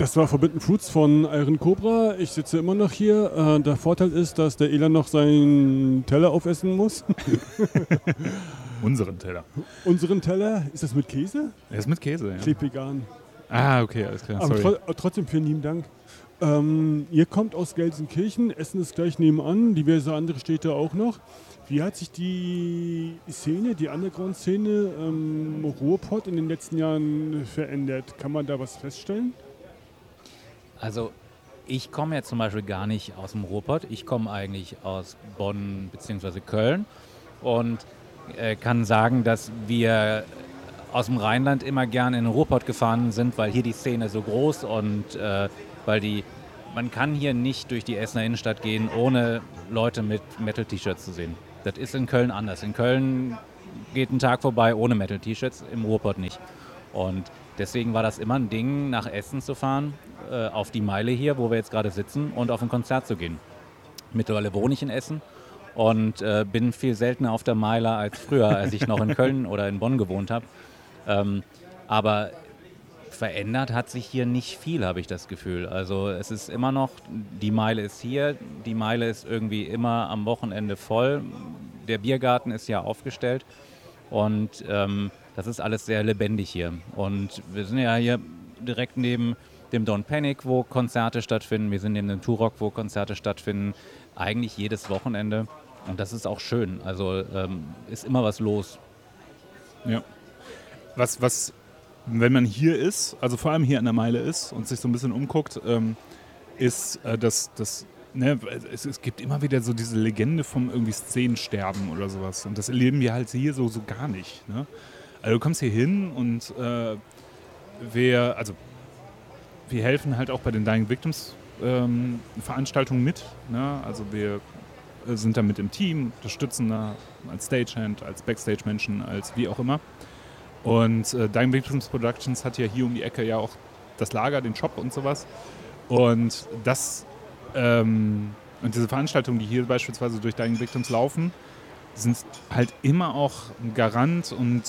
Das war Forbidden Fruits von Iron Cobra. Ich sitze immer noch hier. Der Vorteil ist, dass der Elan noch seinen Teller aufessen muss. Unseren Teller. Unseren Teller? Ist das mit Käse? Er ist mit Käse, ja. Ich lebe vegan. Ah, okay, alles klar. Aber Sorry. trotzdem vielen lieben Dank. Ihr kommt aus Gelsenkirchen, Essen ist gleich nebenan, diverse andere Städte auch noch. Wie hat sich die Szene, die Underground-Szene Ruhrpott in den letzten Jahren verändert? Kann man da was feststellen? Also ich komme jetzt zum Beispiel gar nicht aus dem Ruhrpott. Ich komme eigentlich aus Bonn bzw. Köln und kann sagen, dass wir aus dem Rheinland immer gerne in den Ruhrpott gefahren sind, weil hier die Szene so groß und weil man kann hier nicht durch die Essener Innenstadt gehen, ohne Leute mit Metal-T-Shirts zu sehen. Das ist in Köln anders. In Köln geht ein Tag vorbei ohne Metal-T-Shirts, im Ruhrpott nicht. Und deswegen war das immer ein Ding, nach Essen zu fahren, auf die Meile hier, wo wir jetzt gerade sitzen, und auf ein Konzert zu gehen. Mittlerweile wohne ich in Essen und bin viel seltener auf der Meile als früher, als ich noch in Köln oder in Bonn gewohnt habe. Aber verändert hat sich hier nicht viel, habe ich das Gefühl. Also es ist immer noch, die Meile ist hier, die Meile ist irgendwie immer am Wochenende voll. Der Biergarten ist ja aufgestellt und das ist alles sehr lebendig hier. Und wir sind ja hier direkt neben dem Don't Panic, wo Konzerte stattfinden. Wir sind neben dem Turok, wo Konzerte stattfinden. Eigentlich jedes Wochenende. Und das ist auch schön. Also ist immer was los. Ja. Was, wenn man hier ist, also vor allem hier an der Meile ist und sich so ein bisschen umguckt, ist, es gibt immer wieder so diese Legende vom irgendwie Szenensterben oder sowas. Und das erleben wir halt hier so gar nicht. Ne? Also du kommst hier hin und wir helfen halt auch bei den Dying Victims Veranstaltungen mit. Ne? Also wir sind da mit im Team, unterstützen da als Stagehand, als Backstage-Menschen, als wie auch immer. Und Dying Victims Productions hat ja hier um die Ecke ja auch das Lager, den Shop und sowas. Und und diese Veranstaltungen, die hier beispielsweise durch Dying Victims laufen, sind halt immer auch ein Garant und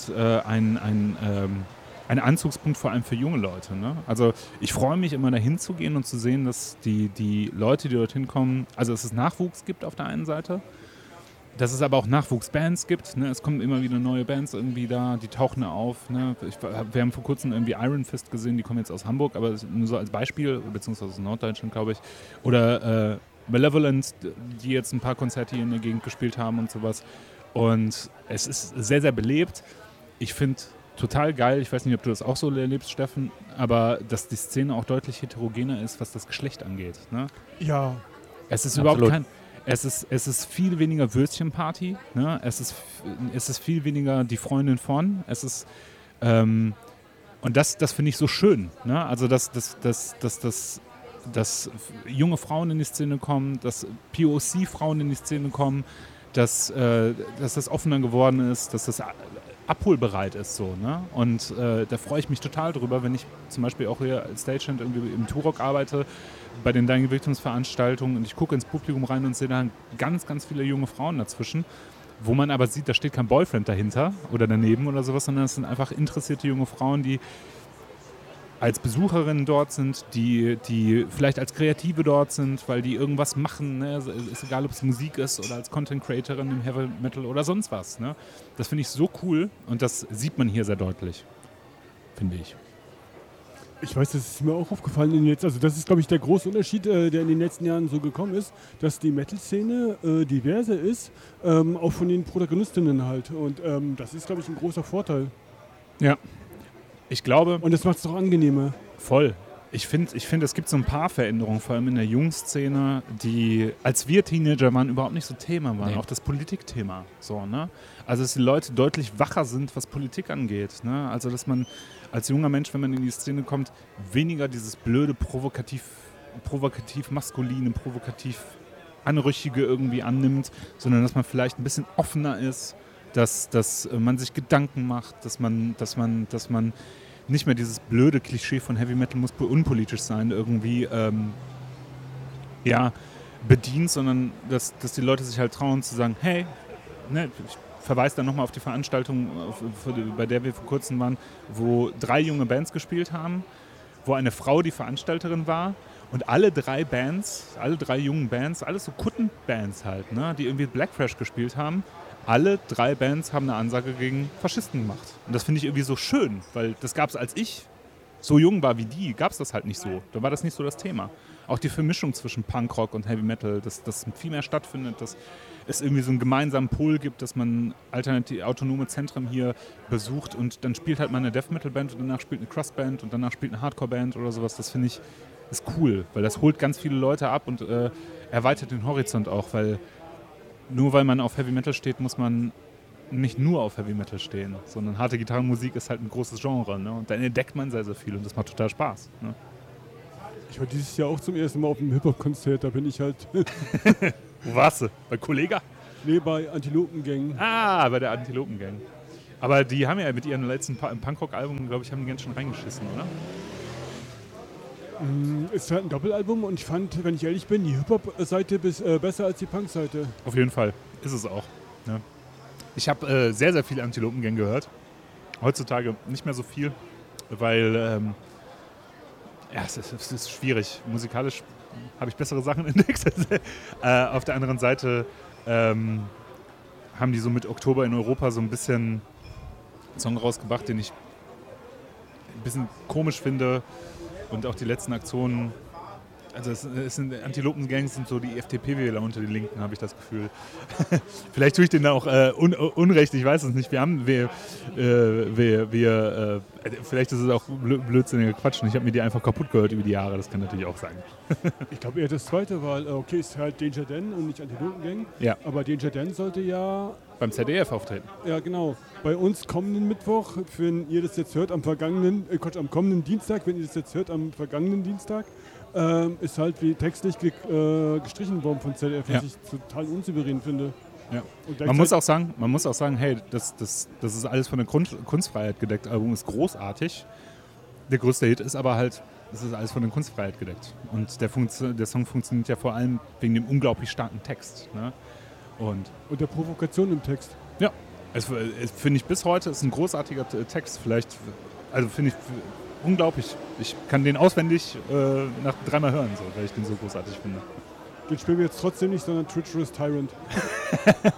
ein Anzugspunkt vor allem für junge Leute. Ne? Also ich freue mich immer dahin zu gehen und zu sehen, dass die Leute, die dorthin kommen, also dass es Nachwuchs gibt auf der einen Seite, dass es aber auch Nachwuchsbands gibt. Ne? Es kommen immer wieder neue Bands irgendwie da, die tauchen da auf. Ne? Wir haben vor kurzem irgendwie Iron Fist gesehen, die kommen jetzt aus Hamburg, aber nur so als Beispiel, beziehungsweise aus Norddeutschland, glaube ich. Oder Malevolent, die jetzt ein paar Konzerte hier in der Gegend gespielt haben und sowas. Und es ist sehr, sehr belebt. Ich finde total geil, ich weiß nicht, ob du das auch so erlebst, Steffen, aber dass die Szene auch deutlich heterogener ist, was das Geschlecht angeht. Ne? Ja. Es ist überhaupt kein... Es ist viel weniger Würstchenparty, ne? Es ist viel weniger die Freundin von. Es ist und das finde ich so schön, ne? Also dass junge Frauen in die Szene kommen, dass POC-Frauen in die Szene kommen, dass das offener geworden ist, dass das abholbereit ist so, ne? Und da freue ich mich total drüber, wenn ich zum Beispiel auch hier als Stagehand irgendwie im Turok arbeite, bei den Dying Victims Veranstaltungen, und ich gucke ins Publikum rein und sehe da ganz, ganz viele junge Frauen dazwischen, wo man aber sieht, da steht kein Boyfriend dahinter oder daneben oder sowas, sondern es sind einfach interessierte junge Frauen, die als Besucherinnen dort sind, die vielleicht als Kreative dort sind, weil die irgendwas machen. Ne? Ist egal, ob es Musik ist oder als Content Creatorin im Heavy Metal oder sonst was. Ne? Das finde ich so cool und das sieht man hier sehr deutlich, finde ich. Ich weiß, das ist mir auch aufgefallen jetzt. Also das ist, glaube ich, der große Unterschied, der in den letzten Jahren so gekommen ist, dass die Metal-Szene diverser ist, auch von den Protagonistinnen halt. Und das ist, glaube ich, ein großer Vorteil. Ja, ich glaube... Und das macht es doch angenehmer. Voll. Ich finde, es gibt so ein paar Veränderungen, vor allem in der Jungszene, die, als wir Teenager waren, überhaupt nicht so Thema waren. Nee. Auch das Politikthema. So, ne? Also, dass die Leute deutlich wacher sind, was Politik angeht. Ne? Also, dass man als junger Mensch, wenn man in die Szene kommt, weniger dieses blöde, provokativ maskuline, provokativ anrüchige irgendwie annimmt, sondern dass man vielleicht ein bisschen offener ist, dass man sich Gedanken macht, dass man nicht mehr dieses blöde Klischee von Heavy Metal muss unpolitisch sein irgendwie bedient, sondern dass die Leute sich halt trauen zu sagen, hey, ne, ich verweise dann nochmal auf die Veranstaltung, bei der wir vor kurzem waren, wo 3 junge Bands gespielt haben wo eine Frau die Veranstalterin war und alle drei jungen Bands, alles so Kuttenbands halt, ne, die irgendwie Blackfresh gespielt haben, alle drei Bands haben eine Ansage gegen Faschisten gemacht. Und das finde ich irgendwie so schön, weil das gab es, als ich so jung war wie die, gab es das halt nicht so. Da war das nicht so das Thema. Auch die Vermischung zwischen Punkrock und Heavy Metal, dass das viel mehr stattfindet, dass es irgendwie so einen gemeinsamen Pol gibt, dass man autonome Zentren hier besucht und dann spielt halt mal eine Death Metal Band und danach spielt eine Crust Band und danach spielt eine Hardcore Band oder sowas. Das finde ich ist cool, weil das holt ganz viele Leute ab und erweitert den Horizont auch, weil nur weil man auf Heavy Metal steht, muss man nicht nur auf Heavy Metal stehen, sondern harte Gitarrenmusik ist halt ein großes Genre, ne? Und dann entdeckt man sehr, sehr viel und das macht total Spaß. Ne? Ich war dieses Jahr auch zum ersten Mal auf einem Hip-Hop-Konzert, da bin ich halt... Wo warst du? Bei Kollega? Nee, bei Antilopengang. Ah, bei der Antilopengang. Aber die haben ja mit ihrem letzten Punkrock-Album, glaube ich, haben die ganz schön reingeschissen, oder? Es ist halt ein Doppelalbum und ich fand, wenn ich ehrlich bin, die Hip-Hop-Seite besser als die Punk-Seite. Auf jeden Fall. Ist es auch. Ne? Ich habe sehr, sehr viel Antilopengang gehört. Heutzutage nicht mehr so viel, weil es ist schwierig. Musikalisch habe ich bessere Sachen entdeckt. Auf der anderen Seite haben die so mit Oktober in Europa so ein bisschen einen Song rausgebracht, den ich ein bisschen komisch finde. Und auch die letzten Aktionen, also es sind Antilopengangs sind so die FDP-Wähler unter den Linken, habe ich das Gefühl. Vielleicht tue ich denen auch Unrecht, ich weiß es nicht. Vielleicht ist es auch blödsinniger Quatsch und ich habe mir die einfach kaputt gehört über die Jahre, das kann natürlich auch sein. Ich glaube eher das zweite, weil okay, ist halt Danger Dan und nicht Antilopengang, ja. Aber Danger Dan sollte ja... Beim ZDF auftreten. Ja, genau. Bei uns kommenden Mittwoch, wenn ihr das jetzt hört, am kommenden Dienstag, wenn ihr das jetzt hört, am vergangenen Dienstag, ist halt wie textlich gestrichen worden von ZDF, was ich total unsouverän finde. Ja. Man muss auch sagen, hey, das ist alles von der Kunstfreiheit gedeckt. Album ist großartig. Der größte Hit ist aber halt, es ist alles von der Kunstfreiheit gedeckt. Und der Song funktioniert ja vor allem wegen dem unglaublich starken Text. Ne? Und der Provokation im Text. Ja, finde ich bis heute ist ein großartiger Text. Vielleicht, also finde ich unglaublich. Ich kann den auswendig nach 3-mal hören, so, weil ich den so großartig finde. Den spielen wir jetzt trotzdem nicht, sondern Treacherous Tyrant.